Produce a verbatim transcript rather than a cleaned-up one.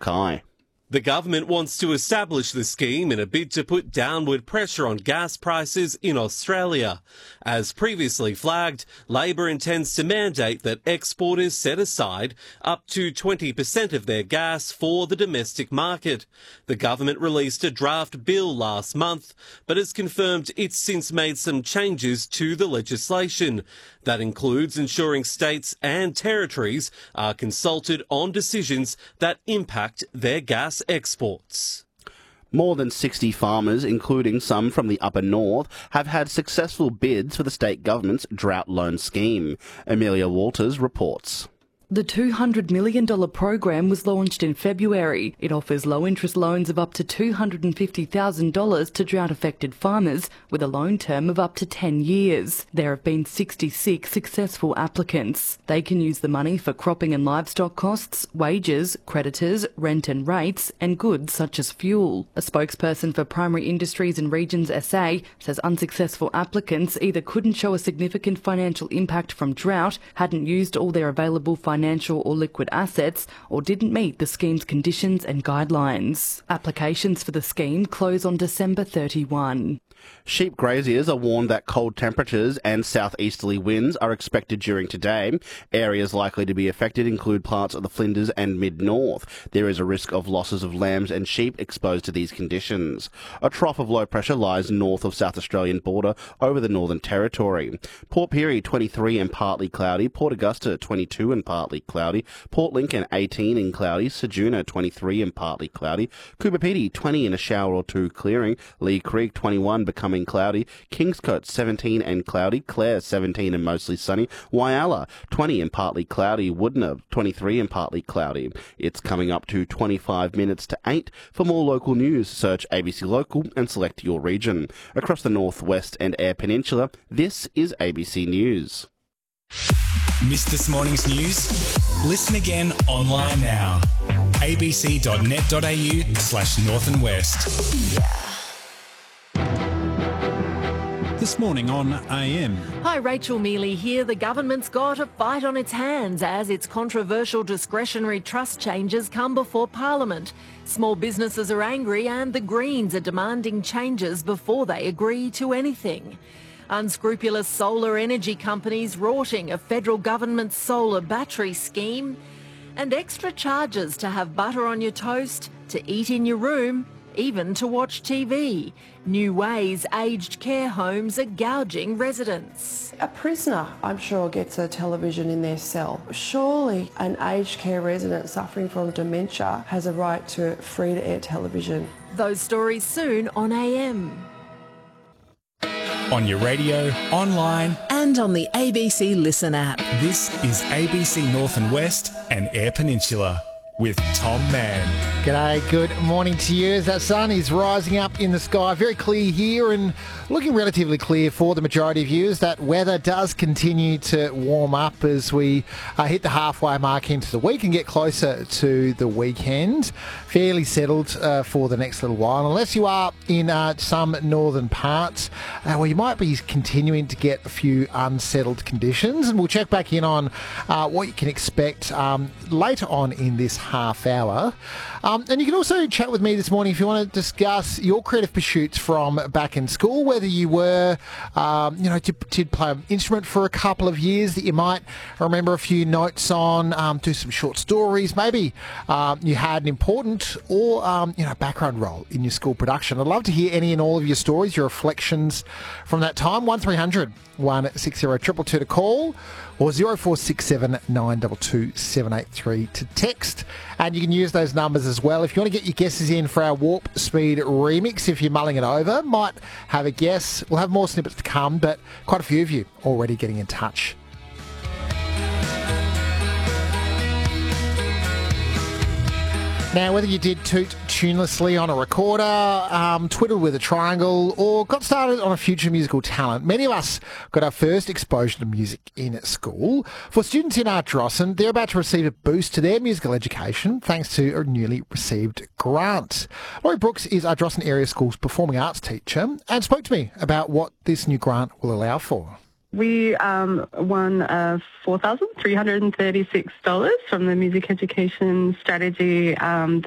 Kai. The government wants to establish the scheme in a bid to put downward pressure on gas prices in Australia. As previously flagged, Labor intends to mandate that exporters set aside up to twenty percent of their gas for the domestic market. The government released a draft bill last month, but has confirmed it's since made some changes to the legislation. That includes ensuring states and territories are consulted on decisions that impact their gas exports. More than sixty farmers, including some from the upper north, have had successful bids for the state government's drought loan scheme. Amelia Walters reports. The two hundred million dollars program was launched in February. It offers low-interest loans of up to two hundred fifty thousand dollars to drought-affected farmers with a loan term of up to ten years. There have been sixty-six successful applicants. They can use the money for cropping and livestock costs, wages, creditors, rent and rates, and goods such as fuel. A spokesperson for Primary Industries and Regions S A says unsuccessful applicants either couldn't show a significant financial impact from drought, hadn't used all their available financial financial or liquid assets, or didn't meet the scheme's conditions and guidelines. Applications for the scheme close on December thirty-first. Sheep graziers are warned that cold temperatures and southeasterly winds are expected during today. Areas likely to be affected include parts of the Flinders and mid-north. There is a risk of losses of lambs and sheep exposed to these conditions. A trough of low pressure lies north of South Australian border over the Northern Territory. Port Pirie twenty-three and partly cloudy, Port Augusta twenty-two and partly cloudy, Port Lincoln eighteen and cloudy, Ceduna twenty-three and partly cloudy, Coober Pedy twenty and a shower or two clearing, Lee Creek twenty-one becoming cloudy, Kingscote seventeen and cloudy, Clare seventeen and mostly sunny, Whyalla twenty and partly cloudy, Woodnor twenty-three and partly cloudy. It's coming up to twenty-five minutes to eight. For more local news, search A B C Local and select your region. Across the northwest and Eyre Peninsula, this is A B C News. Missed this morning's news? Listen again online now. abc.net.au slash north and west. This morning on A M. Hi, Rachel Mealy here. The government's got a fight on its hands as its controversial discretionary trust changes come before Parliament. Small businesses are angry and the Greens are demanding changes before they agree to anything. Unscrupulous solar energy companies rorting a federal government solar battery scheme. And extra charges to have butter on your toast, to eat in your room, even to watch T V. New ways aged care homes are gouging residents. A prisoner, I'm sure, gets a television in their cell. Surely an aged care resident suffering from dementia has a right to free-to-air television. Those stories soon on A M. On your radio, online, and on the A B C Listen app. This is A B C North and West and Eyre Peninsula with Tom Mann. G'day, good morning to you. As that sun is rising up in the sky, very clear here and looking relatively clear for the majority of you as that weather does continue to warm up as we uh, hit the halfway mark into the week and get closer to the weekend. Fairly settled uh, for the next little while, unless you are in uh, some northern parts uh, where you might be continuing to get a few unsettled conditions. And we'll check back in on uh, what you can expect um, later on in this half hour. Um, and you can also chat with me this morning if you want to discuss your creative pursuits from back in school, whether you were, um, you know, did, did play an instrument for a couple of years that you might remember a few notes on, um, do some short stories, maybe um, you had an important or, um, you know, background role in your school production. I'd love to hear any and all of your stories, your reflections from that time. one three hundred, one six zero, two two two to call, or zero four six seven, nine two two, seven eight three to text. And you can use those numbers as well. If you want to get your guesses in for our Warp Speed remix, if you're mulling it over, might have a guess. We'll have more snippets to come, but quite a few of you already getting in touch. Now, whether you did toot tunelessly on a recorder, um, twiddled with a triangle, or got started on a future musical talent, many of us got our first exposure to music in school. For students in Ardrossan, they're about to receive a boost to their musical education thanks to a newly received grant. Laurie Brooks is Ardrossan Area School's performing arts teacher and spoke to me about what this new grant will allow for. We um, won uh, four thousand three hundred thirty-six dollars from the Music Education Strategy um,